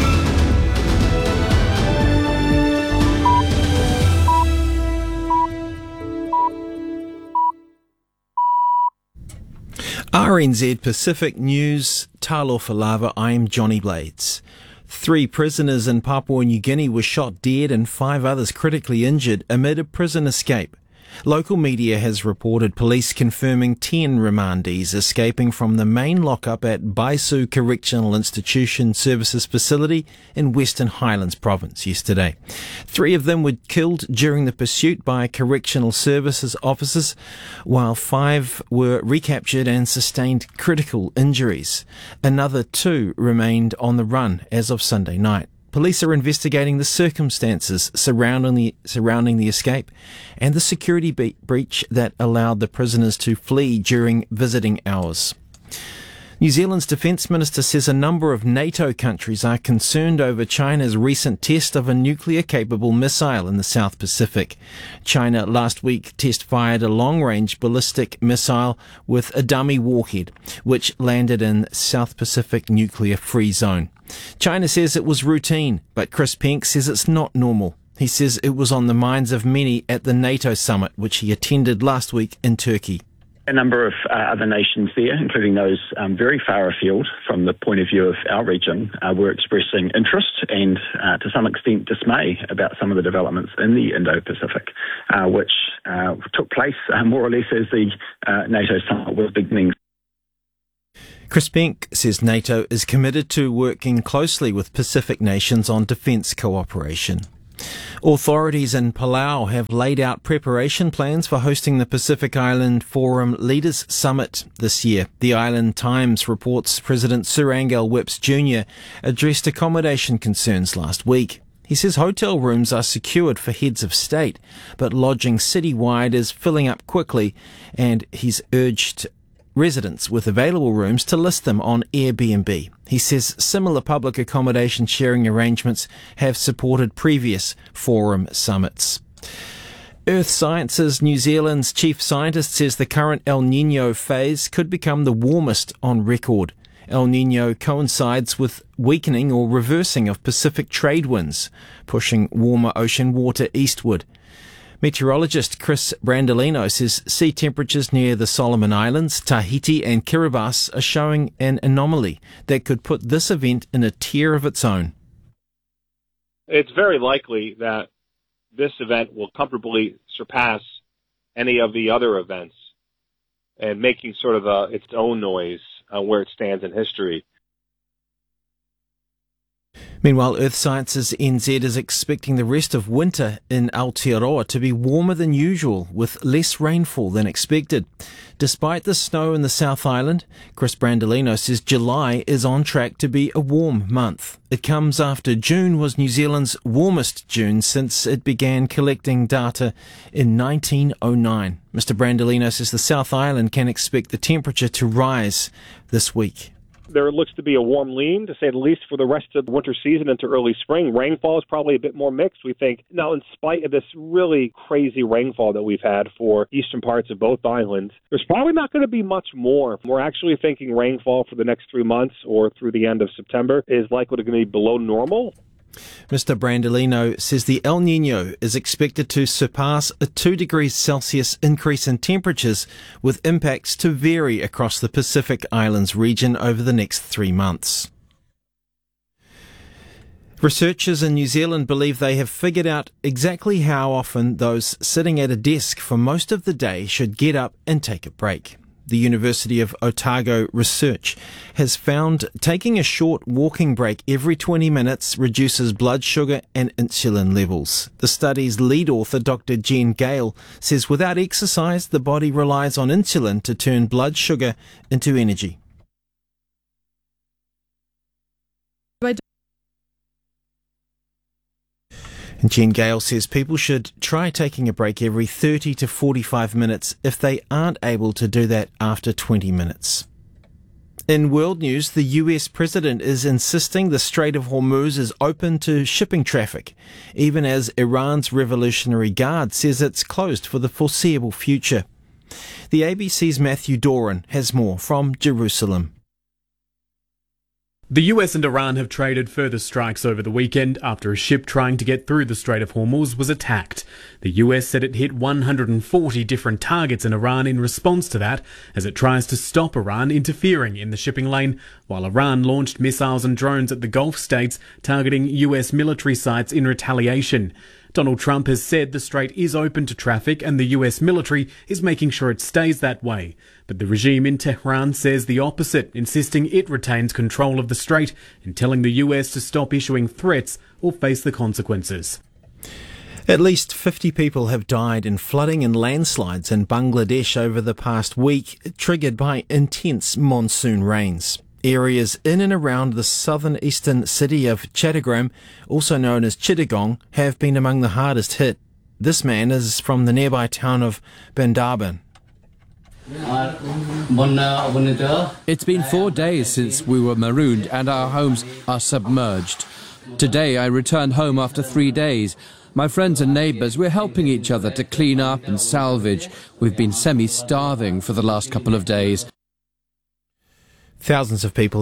RNZ Pacific News, Talofa Lava, I'm Johnny Blades. 3 prisoners in Papua New Guinea were shot dead and 5 others critically injured amid a prison escape. Local media has reported police confirming 10 remandees escaping from the main lockup at Baisu Correctional Institution Services Facility in Western Highlands Province yesterday. 3 of them were killed during the pursuit by correctional services officers, while 5 were recaptured and sustained critical injuries. Another 2 remained on the run as of Sunday night. Police are investigating the circumstances surrounding the escape and the security breach that allowed the prisoners to flee during visiting hours. New Zealand's Defence Minister says a number of NATO countries are concerned over China's recent test of a nuclear-capable missile in the South Pacific. China last week test-fired a long-range ballistic missile with a dummy warhead, which landed in South Pacific nuclear-free zone. China says it was routine, but Chris Penk says it's not normal. He says it was on the minds of many at the NATO summit, which he attended last week in Turkey.
A number of other nations there, including those very far afield from the point of view of our region, were expressing interest and to some extent dismay about some of the developments in the Indo-Pacific, which took place more or less as the NATO summit was beginning.
Chris Penk says NATO is committed to working closely with Pacific nations on defence cooperation. Authorities in Palau have laid out preparation plans for hosting the Pacific Island Forum Leaders Summit this year. The Island Times reports President Surangel Whips Jr. addressed accommodation concerns last week. He says hotel rooms are secured for heads of state, but lodging citywide is filling up quickly, and he's urged residents with available rooms to list them on Airbnb. He says similar public accommodation sharing arrangements have supported previous forum summits. Earth Sciences New Zealand's chief scientist says the current El Niño phase could become the warmest on record. El Niño coincides with weakening or reversing of Pacific trade winds, pushing warmer ocean water eastward. Meteorologist Chris Brandolino says sea temperatures near the Solomon Islands, Tahiti and Kiribati are showing an anomaly that could put this event in a tier of its own.
It's very likely that this event will comfortably surpass any of the other events and making sort of its own noise where it stands in history.
Meanwhile, Earth Sciences NZ is expecting the rest of winter in Aotearoa to be warmer than usual, with less rainfall than expected. Despite the snow in the South Island, Chris Brandolino says July is on track to be a warm month. It comes after June was New Zealand's warmest June since it began collecting data in 1909. Mr. Brandolino says the South Island can expect the temperature to rise this week.
There looks to be a warm lean, to say the least, for the rest of the winter season into early spring. Rainfall is probably a bit more mixed, we think. Now, in spite of this really crazy rainfall that we've had for eastern parts of both islands, there's probably not going to be much more. We're actually thinking rainfall for the next 3 months or through the end of September is likely to be below normal.
Mr. Brandolino says the El Niño is expected to surpass a 2 degrees Celsius increase in temperatures, with impacts to vary across the Pacific Islands region over the next 3 months. Researchers in New Zealand believe they have figured out exactly how often those sitting at a desk for most of the day should get up and take a break. The University of Otago research has found taking a short walking break every 20 minutes reduces blood sugar and insulin levels. The study's lead author, Dr. Jen Gale, says without exercise, the body relies on insulin to turn blood sugar into energy. And Jen Gale says people should try taking a break every 30 to 45 minutes if they aren't able to do that after 20 minutes. In world news, the US president is insisting the Strait of Hormuz is open to shipping traffic, even as Iran's Revolutionary Guard says it's closed for the foreseeable future. The ABC's Matthew Doran has more from Jerusalem.
The US and Iran have traded further strikes over the weekend after a ship trying to get through the Strait of Hormuz was attacked. The US said it hit 140 different targets in Iran in response to that, as it tries to stop Iran interfering in the shipping lane, while Iran launched missiles and drones at the Gulf states targeting US military sites in retaliation. Donald Trump has said the strait is open to traffic and the US military is making sure it stays that way. But the regime in Tehran says the opposite, insisting it retains control of the strait and telling the US to stop issuing threats or face the consequences.
At least 50 people have died in flooding and landslides in Bangladesh over the past week, triggered by intense monsoon rains. Areas in and around the southern-eastern city of Chattogram, also known as Chittagong, have been among the hardest hit. This man is from the nearby town of Bandarban.
It's been 4 days since we were marooned and our homes are submerged. Today I returned home after 3 days. My friends and neighbours, we're helping each other to clean up and salvage. We've been semi-starving for the last couple of days.
Thousands of people